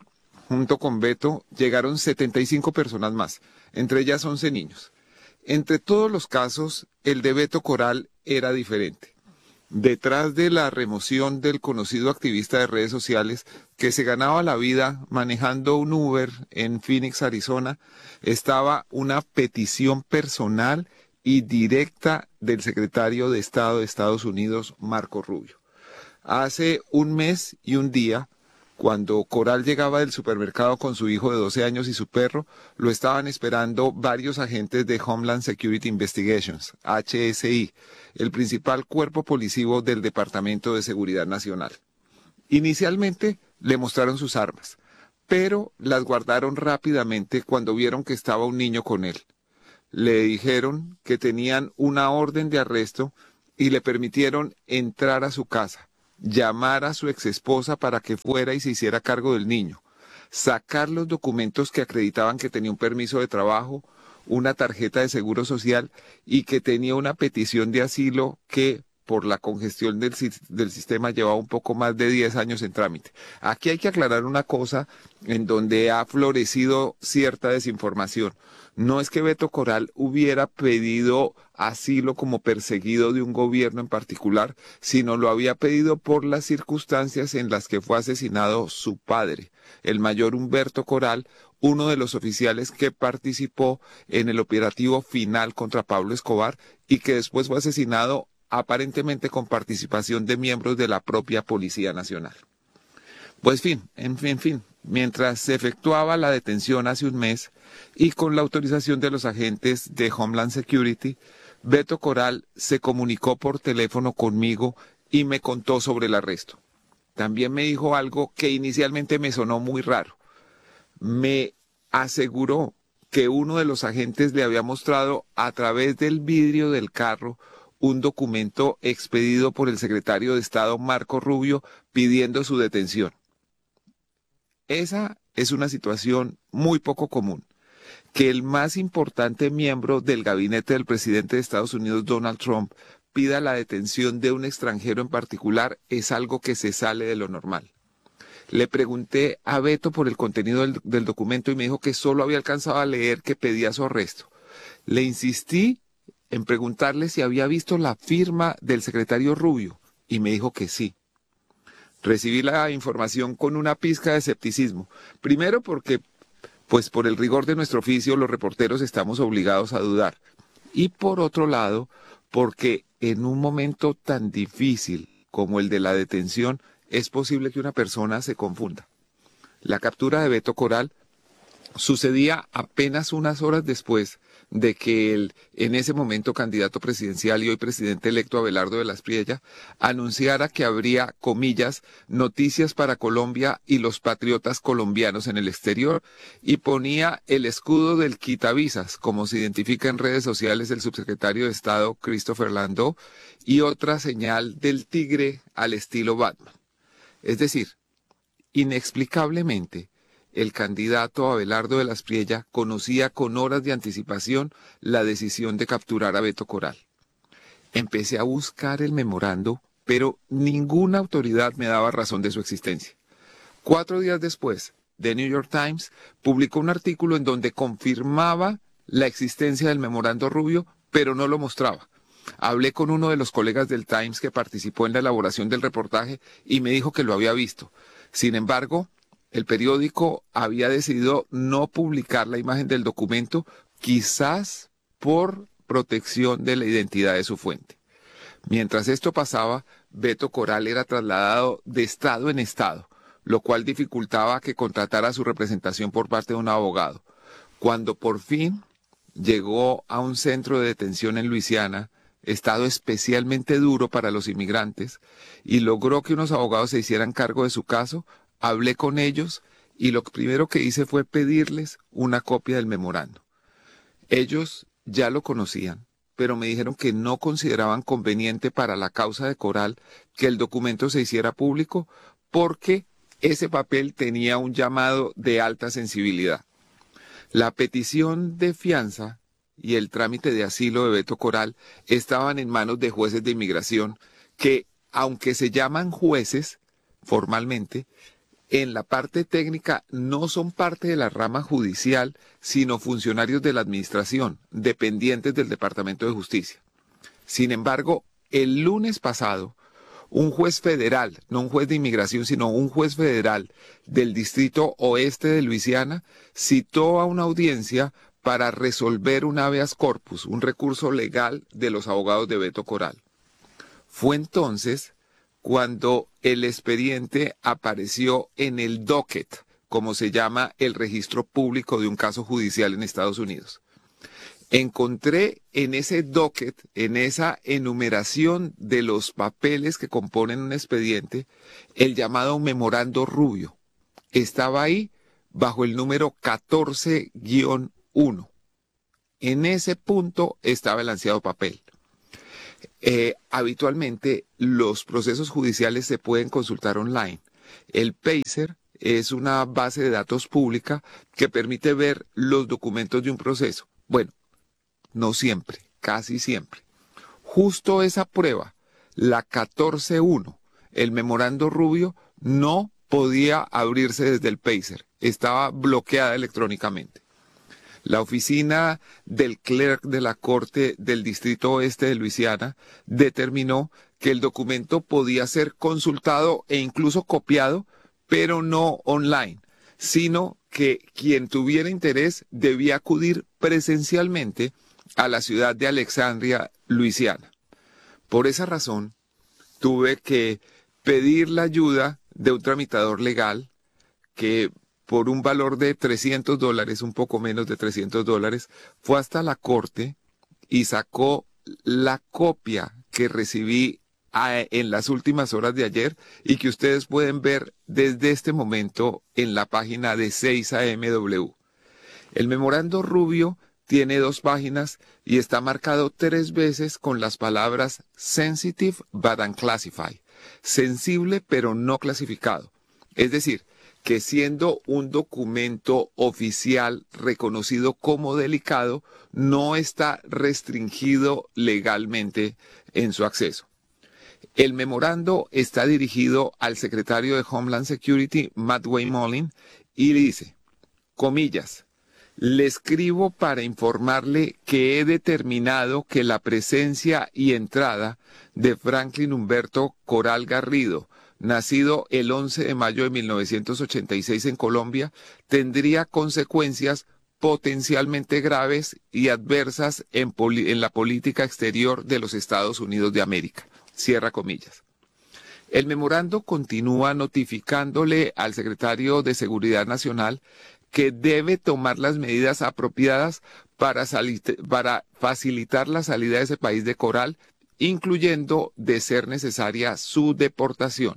junto con Beto, llegaron setenta y cinco personas más, entre ellas once niños. Entre todos los casos, el de Beto Coral era diferente. Detrás de la remoción del conocido activista de redes sociales que se ganaba la vida manejando un Uber en Phoenix, Arizona, estaba una petición personal y directa del secretario de Estado de Estados Unidos, Marco Rubio. Hace un mes y un día, cuando Coral llegaba del supermercado con su hijo de doce años y su perro, lo estaban esperando varios agentes de Homeland Security Investigations, H S I, el principal cuerpo policivo del Departamento de Seguridad Nacional. Inicialmente le mostraron sus armas, pero las guardaron rápidamente cuando vieron que estaba un niño con él. Le dijeron que tenían una orden de arresto y le permitieron entrar a su casa, llamar a su exesposa para que fuera y se hiciera cargo del niño, sacar los documentos que acreditaban que tenía un permiso de trabajo, una tarjeta de seguro social y que tenía una petición de asilo que por la congestión del, del sistema llevaba un poco más de diez años en trámite. Aquí hay que aclarar una cosa en donde ha florecido cierta desinformación. No es que Beto Coral hubiera pedido asilo como perseguido de un gobierno en particular, sino lo había pedido por las circunstancias en las que fue asesinado su padre, el mayor Humberto Coral, uno de los oficiales que participó en el operativo final contra Pablo Escobar y que después fue asesinado aparentemente con participación de miembros de la propia Policía Nacional. Pues fin, en fin, en fin, mientras se efectuaba la detención hace un mes y con la autorización de los agentes de Homeland Security, Beto Coral se comunicó por teléfono conmigo y me contó sobre el arresto. También me dijo algo que inicialmente me sonó muy raro. Me aseguró que uno de los agentes le había mostrado a través del vidrio del carro un documento expedido por el secretario de Estado Marco Rubio pidiendo su detención. Esa es una situación muy poco común. Que el más importante miembro del gabinete del presidente de Estados Unidos, Donald Trump, pida la detención de un extranjero en particular es algo que se sale de lo normal. Le pregunté a Beto por el contenido del, del documento y me dijo que solo había alcanzado a leer que pedía su arresto. Le insistí en preguntarle si había visto la firma del secretario Rubio y me dijo que sí. Recibí la información con una pizca de escepticismo. Primero porque, pues por el rigor de nuestro oficio, los reporteros estamos obligados a dudar. Y por otro lado, porque en un momento tan difícil como el de la detención, es posible que una persona se confunda. La captura de Beto Coral sucedía apenas unas horas después de que el en ese momento candidato presidencial y hoy presidente electo Abelardo de la Espriella anunciara que habría, comillas, noticias para Colombia y los patriotas colombianos en el exterior y ponía el escudo del quitavisas, como se identifica en redes sociales el subsecretario de Estado Christopher Landau, y otra señal del tigre al estilo Batman. Es decir, inexplicablemente, el candidato Abelardo de la Espriella conocía con horas de anticipación la decisión de capturar a Beto Coral. Empecé a buscar el memorando, pero ninguna autoridad me daba razón de su existencia. Cuatro días después, The New York Times publicó un artículo en donde confirmaba la existencia del memorando Rubio, pero no lo mostraba. Hablé con uno de los colegas del Times que participó en la elaboración del reportaje y me dijo que lo había visto. Sin embargo, el periódico había decidido no publicar la imagen del documento, quizás por protección de la identidad de su fuente. Mientras esto pasaba, Beto Coral era trasladado de estado en estado, lo cual dificultaba que contratara su representación por parte de un abogado. Cuando por fin llegó a un centro de detención en Luisiana, estado especialmente duro para los inmigrantes, y logró que unos abogados se hicieran cargo de su caso, hablé con ellos y lo primero que hice fue pedirles una copia del memorando. Ellos ya lo conocían, pero me dijeron que no consideraban conveniente para la causa de Coral que el documento se hiciera público porque ese papel tenía un llamado de alta sensibilidad. La petición de fianza y el trámite de asilo de Beto Coral estaban en manos de jueces de inmigración que, aunque se llaman jueces formalmente, en la parte técnica no son parte de la rama judicial, sino funcionarios de la administración, dependientes del Departamento de Justicia. Sin embargo, el lunes pasado, un juez federal, no un juez de inmigración, sino un juez federal del Distrito Oeste de Luisiana, citó a una audiencia para resolver un habeas corpus, un recurso legal de los abogados de Beto Coral. Fue entonces cuando el expediente apareció en el docket, como se llama el registro público de un caso judicial en Estados Unidos. Encontré en ese docket, en esa enumeración de los papeles que componen un expediente, el llamado memorando Rubio. Estaba ahí bajo el número catorce guión uno. En ese punto estaba el ansiado papel. Eh, habitualmente los procesos judiciales se pueden consultar online. El PACER es una base de datos pública que permite ver los documentos de un proceso. Bueno, no siempre, casi siempre. Justo esa prueba, la catorce uno, el memorando Rubio, no podía abrirse desde el PACER, estaba bloqueada electrónicamente. La oficina del clerk de la Corte del Distrito Oeste de Luisiana determinó que el documento podía ser consultado e incluso copiado, pero no online, sino que quien tuviera interés debía acudir presencialmente a la ciudad de Alexandria, Luisiana. Por esa razón, tuve que pedir la ayuda de un tramitador legal que por un valor de trescientos dólares, un poco menos de trescientos dólares, fue hasta la corte y sacó la copia que recibí a, en las últimas horas de ayer y que ustedes pueden ver desde este momento en la página de seis A M W. El memorando Rubio tiene dos páginas y está marcado tres veces con las palabras sensitive but unclassified, sensible pero no clasificado. Es decir, que siendo un documento oficial reconocido como delicado, no está restringido legalmente en su acceso. El memorando está dirigido al secretario de Homeland Security, Matt Wayne y dice, comillas, le escribo para informarle que he determinado que la presencia y entrada de Franklin Humberto Coral Garrido, nacido el once de mayo de mil novecientos ochenta y seis en Colombia, tendría consecuencias potencialmente graves y adversas en, en la política exterior de los Estados Unidos de América. Cierra comillas. El memorando continúa notificándole al secretario de Seguridad Nacional que debe tomar las medidas apropiadas para, para facilitar la salida de ese país de Coral, incluyendo, de ser necesaria, su deportación.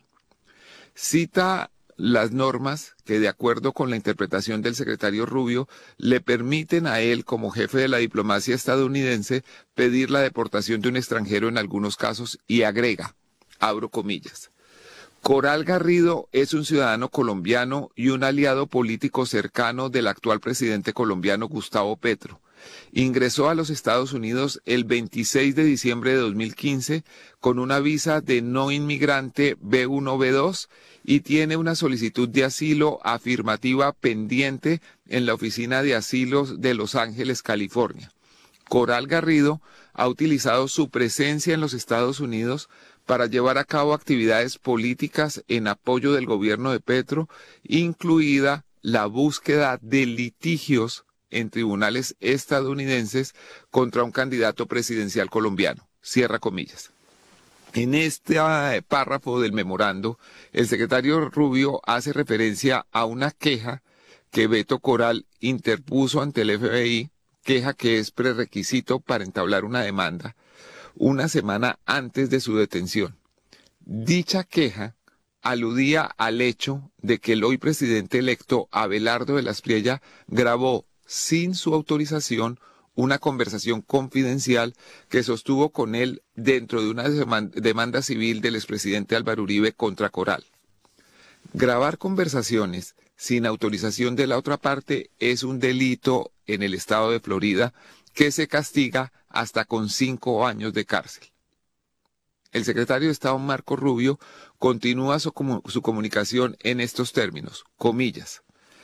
Cita las normas que, de acuerdo con la interpretación del secretario Rubio, le permiten a él, como jefe de la diplomacia estadounidense, pedir la deportación de un extranjero en algunos casos y agrega, abro comillas, Coral Garrido es un ciudadano colombiano y un aliado político cercano del actual presidente colombiano Gustavo Petro. Ingresó a los Estados Unidos el veintiséis de diciembre de dos mil quince con una visa de no inmigrante B uno B dos y tiene una solicitud de asilo afirmativa pendiente en la Oficina de Asilos de Los Ángeles, California. Coral Garrido ha utilizado su presencia en los Estados Unidos para llevar a cabo actividades políticas en apoyo del gobierno de Petro, incluida la búsqueda de litigios en tribunales estadounidenses contra un candidato presidencial colombiano. Cierra comillas. En este párrafo del memorando, el secretario Rubio hace referencia a una queja que Beto Coral interpuso ante el F B I, queja que es prerequisito para entablar una demanda, una semana antes de su detención. Dicha queja aludía al hecho de que el hoy presidente electo Abelardo de la Espriella grabó sin su autorización una conversación confidencial que sostuvo con él dentro de una demanda civil del expresidente Álvaro Uribe contra Coral. Grabar conversaciones sin autorización de la otra parte es un delito en el estado de Florida que se castiga hasta con cinco años de cárcel. el secretario de Estado Marco Rubio continúa su, su comunicación en estos términos, comillas.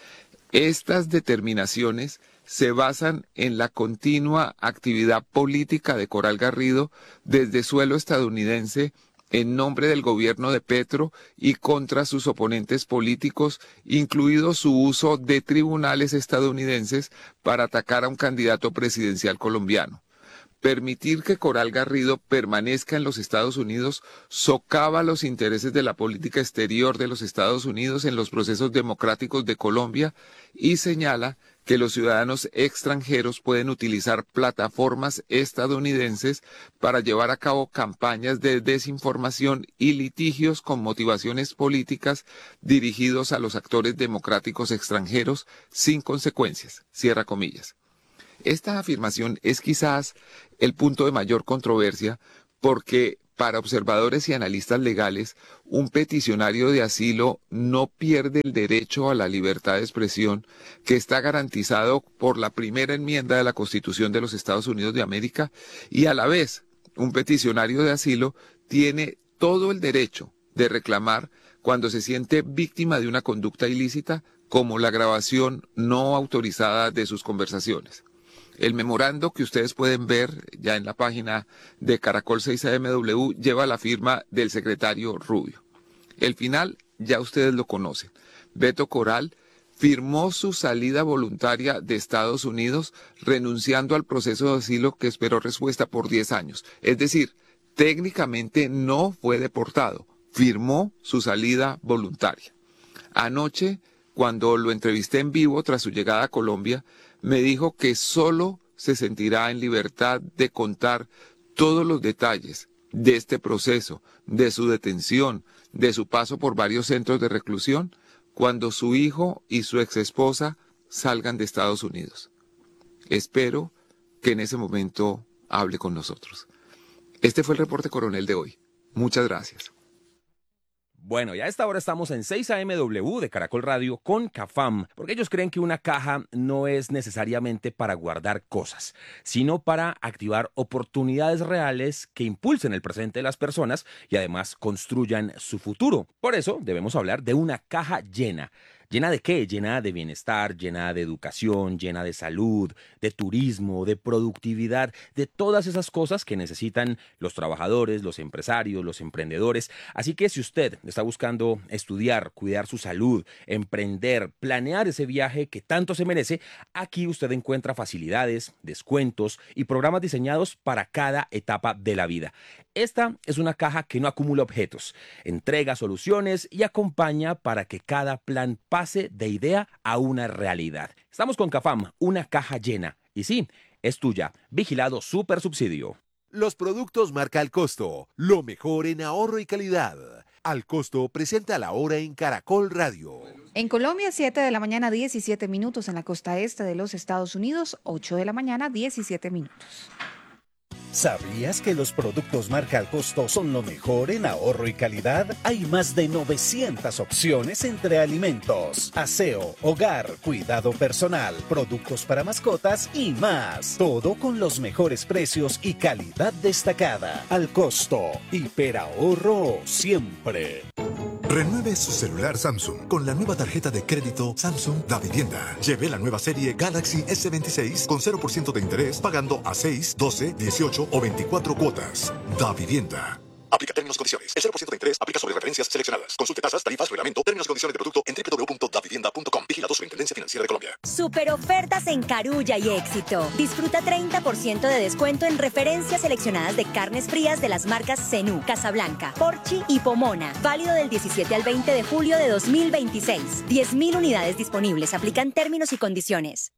Estas determinaciones se basan en la continua actividad política de Coral Garrido desde suelo estadounidense en nombre del gobierno de Petro y contra sus oponentes políticos, incluido su uso de tribunales estadounidenses para atacar a un candidato presidencial colombiano. Permitir que Coral Garrido permanezca en los Estados Unidos socava los intereses de la política exterior de los Estados Unidos en los procesos democráticos de Colombia y señala que los ciudadanos extranjeros pueden utilizar plataformas estadounidenses para llevar a cabo campañas de desinformación y litigios con motivaciones políticas dirigidos a los actores democráticos extranjeros sin consecuencias. Cierra comillas. Esta afirmación es quizás el punto de mayor controversia porque para observadores y analistas legales, un peticionario de asilo no pierde el derecho a la libertad de expresión que está garantizado por la primera enmienda de la Constitución de los Estados Unidos de América y a la vez un peticionario de asilo tiene todo el derecho de reclamar cuando se siente víctima de una conducta ilícita como la grabación no autorizada de sus conversaciones. El memorando que ustedes pueden ver ya en la página de Caracol seis A M W lleva la firma del secretario Rubio. El final ya ustedes lo conocen. Beto Coral firmó su salida voluntaria de Estados Unidos renunciando al proceso de asilo que esperó respuesta por diez años. Es decir, técnicamente no fue deportado, firmó su salida voluntaria. Anoche, cuando lo entrevisté en vivo tras su llegada a Colombia, me dijo que solo se sentirá en libertad de contar todos los detalles de este proceso, de su detención, de su paso por varios centros de reclusión, cuando su hijo y su exesposa salgan de Estados Unidos. Espero que en ese momento hable con nosotros. Este fue el reporte coronel de hoy. Muchas gracias. Bueno, ya a esta hora estamos en seis A M W de Caracol Radio con CAFAM, porque ellos creen que una caja no es necesariamente para guardar cosas, sino para activar oportunidades reales que impulsen el presente de las personas y además construyan su futuro. Por eso debemos hablar de una caja llena. ¿Llena de qué? Llena de bienestar, llena de educación, llena de salud, de turismo, de productividad, de todas esas cosas que necesitan los trabajadores, los empresarios, los emprendedores. Así que si usted está buscando estudiar, cuidar su salud, emprender, planear ese viaje que tanto se merece, aquí usted encuentra facilidades, descuentos y programas diseñados para cada etapa de la vida. Esta es una caja que no acumula objetos, entrega soluciones y acompaña para que cada plan pase de idea a una realidad. Estamos con CAFAM, una caja llena. Y sí, es tuya. Vigilado Super Subsidio. Los productos marca Al Costo, lo mejor en ahorro y calidad. Al Costo presenta la hora en Caracol Radio. En Colombia, siete de la mañana, diecisiete minutos. En la costa este de los Estados Unidos, ocho de la mañana, diecisiete minutos. ¿Sabías que los productos marca Al Costo son lo mejor en ahorro y calidad? Hay más de novecientas opciones entre alimentos, aseo, hogar, cuidado personal, productos para mascotas y más. Todo con los mejores precios y calidad destacada. Al Costo, hiperahorro siempre. Renueve su celular Samsung con la nueva tarjeta de crédito Samsung Da Vivienda. Lleve la nueva serie Galaxy S veintiséis con cero por ciento de interés pagando a seis, doce, dieciocho o veinticuatro cuotas. Da Vivienda. Aplica términos y condiciones. El cero por ciento de interés aplica sobre referencias seleccionadas. Consulte tasas, tarifas, reglamento, términos y condiciones de producto en doble u doble u doble u punto da vivienda punto com. Vigilado Superintendencia Financiera de Colombia. Super ofertas en Carulla y Éxito. Disfruta treinta por ciento de descuento en referencias seleccionadas de carnes frías de las marcas Zenú, Casablanca, Porchi y Pomona. Válido del diecisiete al veinte de julio de dos mil veintiséis. diez mil unidades disponibles. Aplican términos y condiciones.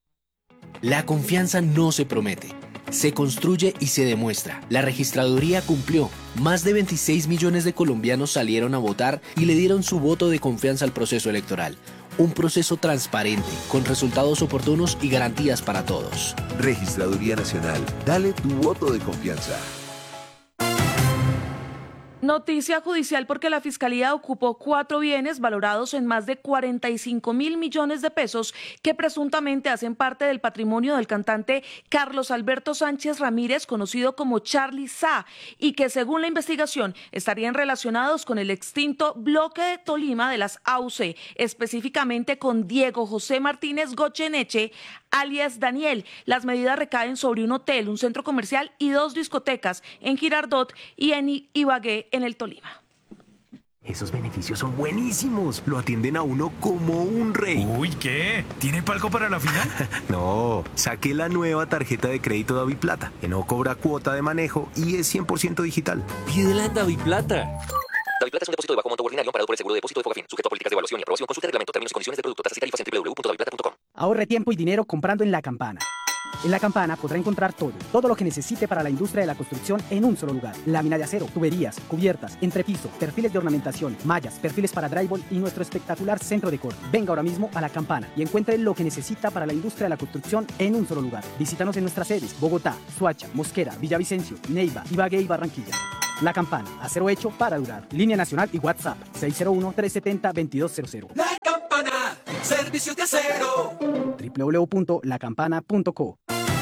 La confianza no se promete, se construye y se demuestra. La registraduría cumplió. Más de veintiséis millones de colombianos salieron a votar y le dieron su voto de confianza al proceso electoral. Un proceso transparente, con resultados oportunos y garantías para todos. Registraduría Nacional, dale tu voto de confianza. Noticia judicial porque la Fiscalía ocupó cuatro bienes valorados en más de cuarenta y cinco mil millones de pesos que presuntamente hacen parte del patrimonio del cantante Carlos Alberto Sánchez Ramírez, conocido como Charly Sa, y que según la investigación estarían relacionados con el extinto Bloque de Tolima de las A U C, específicamente con Diego José Martínez Goyeneche, alias Daniel. Las medidas recaen sobre un hotel, un centro comercial y dos discotecas en Girardot y en Ibagué, en el Tolima. Esos beneficios son buenísimos. Lo atienden a uno como un rey. Uy, ¿qué? ¿Tiene palco para la final? No, saqué la nueva tarjeta de crédito Daviplata, que no cobra cuota de manejo y es cien por ciento digital. Pídela en Daviplata. Daviplata es un depósito de bajo monto ordinario amparado por el seguro de depósito de Fogafín, sujeto a políticas de evaluación y aprobación. Consulta el reglamento, términos y condiciones del producto, tasas y tarifas en doble u doble u doble u punto daviplata punto com. Ahorre tiempo y dinero comprando en La Campana. En La Campana podrá encontrar todo, todo lo que necesite para la industria de la construcción en un solo lugar. Lámina de acero, tuberías, cubiertas, entrepiso, perfiles de ornamentación, mallas, perfiles para drywall y nuestro espectacular centro de corte. Venga ahora mismo a La Campana y encuentre lo que necesita para la industria de la construcción en un solo lugar. Visítanos en nuestras sedes: Bogotá, Soacha, Mosquera, Villavicencio, Neiva, Ibagué y Barranquilla. La Campana, acero hecho para durar. Línea nacional y WhatsApp seis cero uno, tres siete cero, dos dos cero cero. La Campana, servicios de acero. doble u doble u doble u punto la campana punto co.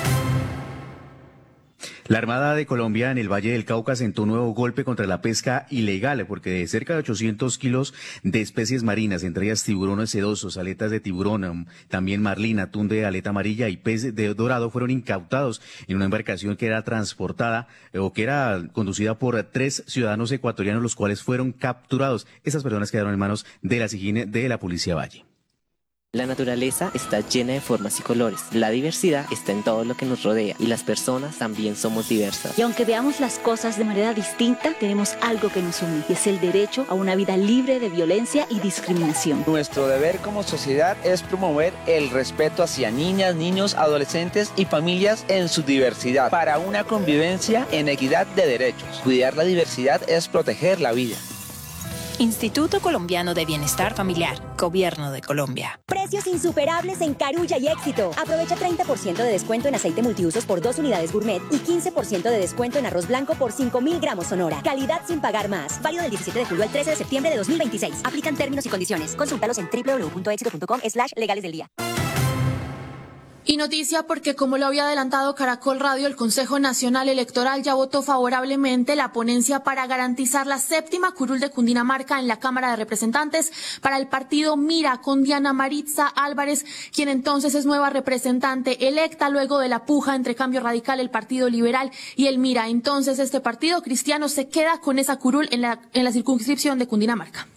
La Armada de Colombia en el Valle del Cauca sentó un nuevo golpe contra la pesca ilegal, porque de cerca de ochocientos kilos de especies marinas, entre ellas tiburones sedosos, aletas de tiburón, también marlín, atún de aleta amarilla y pez de dorado, fueron incautados en una embarcación que era transportada o que era conducida por tres ciudadanos ecuatorianos, los cuales fueron capturados. Estas personas quedaron en manos de la SIGIN de la Policía Valle. La naturaleza está llena de formas y colores. La diversidad está en todo lo que nos rodea y las personas también somos diversas. Y aunque veamos las cosas de manera distinta, tenemos algo que nos une y es el derecho a una vida libre de violencia y discriminación. Nuestro deber como sociedad es promover el respeto hacia niñas, niños, adolescentes y familias en su diversidad para una convivencia en equidad de derechos. Cuidar la diversidad es proteger la vida. Instituto Colombiano de Bienestar Familiar, Gobierno de Colombia. Precios insuperables en Carulla y Éxito. Aprovecha treinta por ciento de descuento en aceite multiusos por dos unidades gourmet y quince por ciento de descuento en arroz blanco por cinco mil gramos Sonora. Calidad sin pagar más. Válido del diecisiete de julio al trece de septiembre de dos mil veintiséis. Aplican términos y condiciones. Consúltalos en doble u doble u doble u punto éxito punto com slash legales del día. Y noticia porque, como lo había adelantado Caracol Radio, el Consejo Nacional Electoral ya votó favorablemente la ponencia para garantizar la séptima curul de Cundinamarca en la Cámara de Representantes para el partido Mira, con Diana Maritza Álvarez, quien entonces es nueva representante electa luego de la puja entre Cambio Radical, el Partido Liberal y el Mira. Entonces este partido cristiano se queda con esa curul en la, en la circunscripción de Cundinamarca.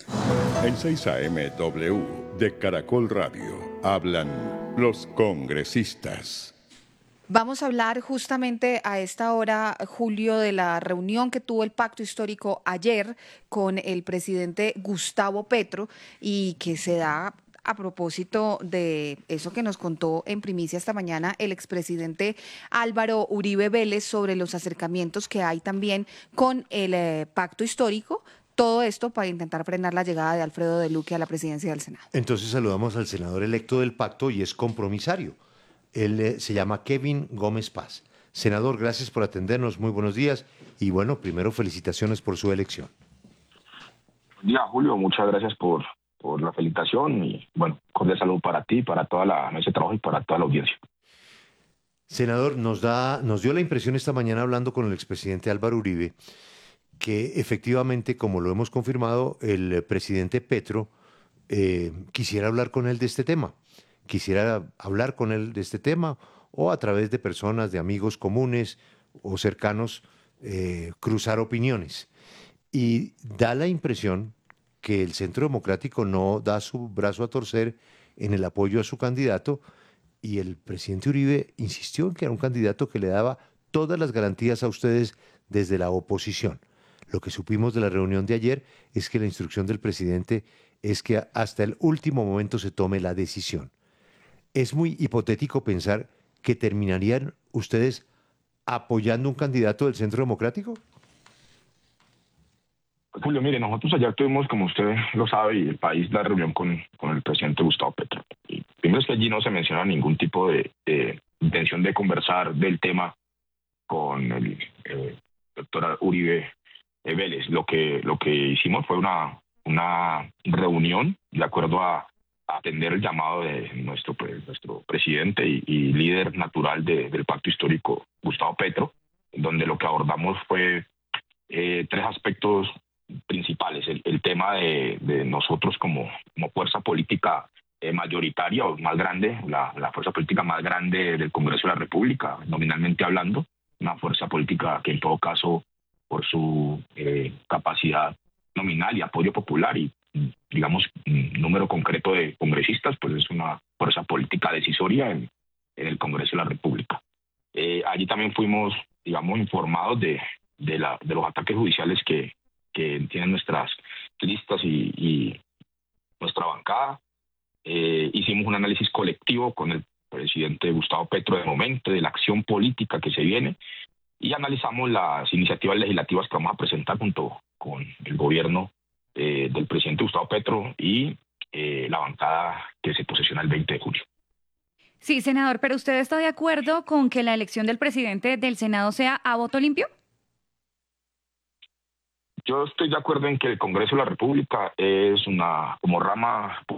En seis A M W de Caracol Radio hablan los congresistas. Vamos a hablar justamente a esta hora, Julio, de la reunión que tuvo el Pacto Histórico ayer con el presidente Gustavo Petro y que se da a propósito de eso que nos contó en primicia esta mañana el expresidente Álvaro Uribe Vélez sobre los acercamientos que hay también con el eh, Pacto Histórico. Todo esto para intentar frenar la llegada de Alfredo de Luque a la presidencia del Senado. Entonces saludamos al senador electo del pacto y es compromisario. Él eh, se llama Kevin Gómez Paz. Senador, gracias por atendernos, muy buenos días y bueno, primero felicitaciones por su elección. Buen día, Julio, muchas gracias por, por la felicitación y bueno, cordial salud para ti, para toda la mesa de trabajo y para toda la audiencia. Senador, nos, da, nos dio la impresión esta mañana hablando con el expresidente Álvaro Uribe que efectivamente, como lo hemos confirmado, el presidente Petro eh, quisiera hablar con él de este tema, quisiera hablar con él de este tema o a través de personas, de amigos comunes o cercanos, eh, cruzar opiniones. Y da la impresión que el Centro Democrático no da su brazo a torcer en el apoyo a su candidato y el presidente Uribe insistió en que era un candidato que le daba todas las garantías a ustedes desde la oposición. Lo que supimos de la reunión de ayer es que la instrucción del presidente es que hasta el último momento se tome la decisión. Es muy hipotético pensar que terminarían ustedes apoyando un candidato del Centro Democrático. Julio, mire, nosotros ayer tuvimos, como usted lo sabe, y el país, la reunión con, con el presidente Gustavo Petro. Y primero es que allí no se menciona ningún tipo de, de intención de conversar del tema con el eh, doctor Uribe eh, Vélez. Lo que, lo que hicimos fue una, una reunión de acuerdo a, a atender el llamado de nuestro, nuestro presidente y, y líder natural de, del pacto histórico, Gustavo Petro, donde lo que abordamos fue eh, tres aspectos principales. El, el tema de, de nosotros como, como fuerza política eh, mayoritaria o más grande, la, la fuerza política más grande del Congreso de la República, nominalmente hablando, una fuerza política que en todo caso, por su eh, capacidad nominal y apoyo popular y, digamos, número concreto de congresistas, pues es una fuerza política decisoria en, en el Congreso de la República. Eh, allí también fuimos, digamos, informados de, de, la, de los ataques judiciales que, que tienen nuestras listas y, y nuestra bancada. Eh, hicimos un análisis colectivo con el presidente Gustavo Petro de momento, de la acción política que se viene, y analizamos las iniciativas legislativas que vamos a presentar junto con el gobierno eh, del presidente Gustavo Petro y eh, la bancada que se posesiona el veinte de julio. Sí, senador, pero ¿usted está de acuerdo con que la elección del presidente del Senado sea a voto limpio? Yo estoy de acuerdo en que el Congreso de la República es una, como rama